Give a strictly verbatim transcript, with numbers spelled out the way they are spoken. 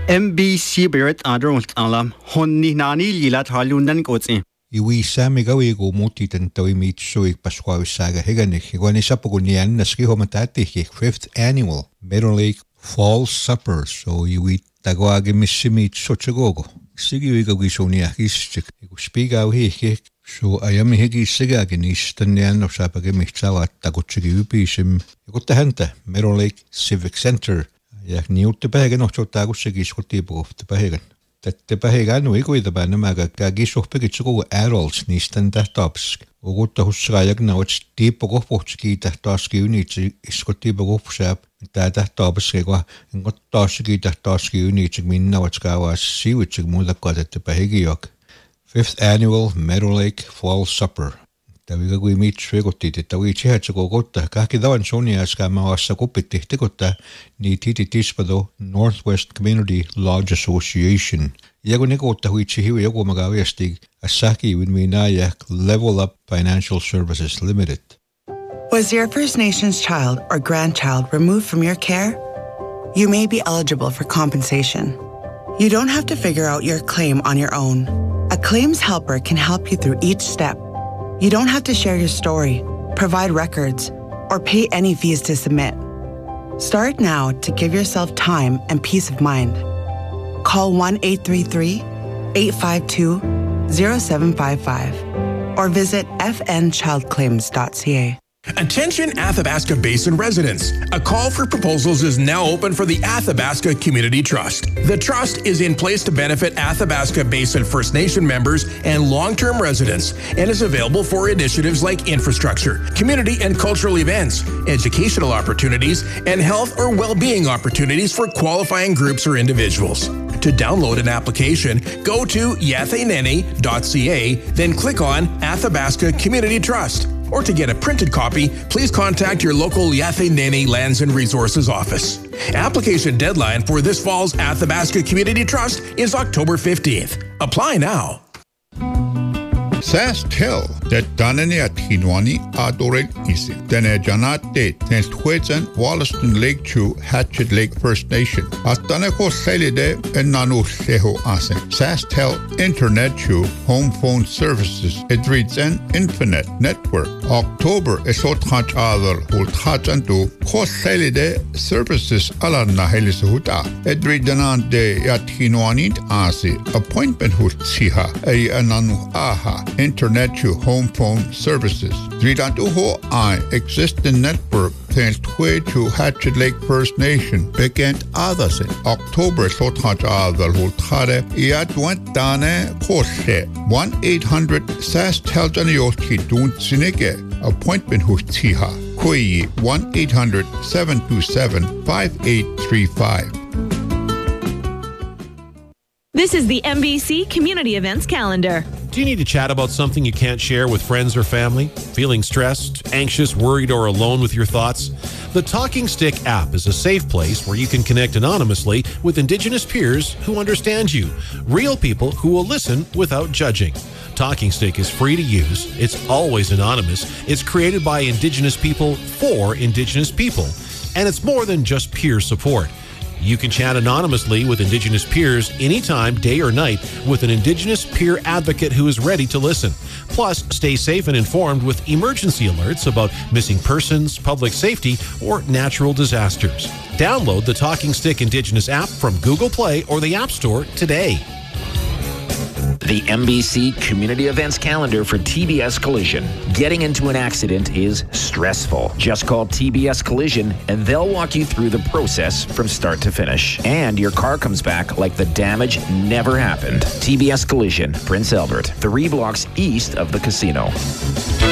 M B C Barrett Adron Alam, Honni Nani Lila Talundan Gotsi. Iwi Samigawi go mutit and Toy meet Suik Pasqua Saga Higanich, when is Apogonian, Naski Homatati, fifth annual Meadow Lake Fall Supper, so you eat Taguagi Missimi Sochagogo. Sigi Wisonia, his speak out here. So I am higi sigag in Eastern of Sapagamichawa, Taguchi Upisim, Yokotahanta, Meadow Lake Civic Center. Jag njuter på högen också att jag ska gå till på på högen. Det på högen nu går det bara när man kan gissa upp på så erals nästan där tops. Och gott att huska jag när det är på gå på skita där skjut i skotti på gå så där där tops ska en gott där skita där skjut i min när det ska vara siwich måla på det på högen jag. Fifth annual Meadow Lake Fall Supper. Tawiga kui mitsu egotiti tawi chihatsuko kotta kahki davan sonia skama wassa kupiti tikota ni titi tispado Northwest Community Lodge Association. Yago negota hui chihiwi yago magawiastig asaki win minayak Level Up Financial Services Limited. Was your First Nations child or grandchild removed from your care? You may be eligible for compensation. You don't have to figure out your claim on your own. A claims helper can help you through each step. You don't have to share your story, provide records, or pay any fees to submit. Start now to give yourself time and peace of mind. Call one eight three three, eight five two, zero seven five five or visit f n child claims dot c a. Attention Athabasca Basin residents. A call for proposals is now open for the Athabasca Community Trust. The trust is in place to benefit Athabasca Basin First Nation members and long-term residents and is available for initiatives like infrastructure, community and cultural events, educational opportunities, and health or well-being opportunities for qualifying groups or individuals. To download an application, go to yatheneni dot c a, then click on Athabasca Community Trust. Or to get a printed copy, please contact your local Yatheneni Lands and Resources office. Application deadline for this fall's Athabasca Community Trust is October fifteenth. Apply now. Sas tell that Danani at Hinwani Adorel Isi. Dene Janate, Tens Twedzen, Wollaston Lake Chew, Hatchet Lake First Nation. At Daneko Selide and Nanu Seho Asen. Sas tell Internet Chew, Home Phone Services, it reads an Infinite Network. October Esot Hach Adel, Ult Hachantu, Kos Selide Services Alarna Helisuhuta. It reads an de at Hinwani Asi. Appointment Hut Siha, a Ananu Aha. Internet to home phone services. Dridantuho I existing network thanks to Hatchet Lake First Nation began others in October Sothaj Adal Hultare Iadwent Dane Koshe one eight hundred Sas Teljanioski Dun Sineke appointment Hutiha Kui one eight hundred seven two seven five eight three five. This is the M B C Community Events Calendar. Do you need to chat about something you can't share with friends or family? Feeling stressed, anxious, worried, or alone with your thoughts? The Talking Stick app is a safe place where you can connect anonymously with Indigenous peers who understand you, real people who will listen without judging. Talking Stick is free to use. It's always anonymous. It's created by Indigenous people for Indigenous people. And it's more than just peer support. You can chat anonymously with Indigenous peers anytime, day or night, with an Indigenous peer advocate who is ready to listen. Plus, stay safe and informed with emergency alerts about missing persons, public safety, or natural disasters. Download the Talking Stick Indigenous app from Google Play or the App Store today. The M B C Community Events Calendar for T B S Collision. Getting into an accident is stressful. Just call T B S Collision and they'll walk you through the process from start to finish. And your car comes back like the damage never happened. T B S Collision, Prince Albert, three blocks east of the casino.